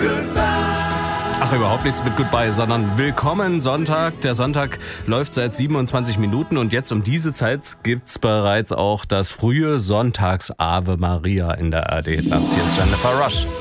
Ach, überhaupt nichts mit Goodbye, sondern Willkommen Sonntag. Der Sonntag läuft seit 27 Minuten und jetzt um diese Zeit gibt's bereits auch das frühe Sonntags-Ave Maria in der ARD-Nacht. Hier ist Jennifer Rush.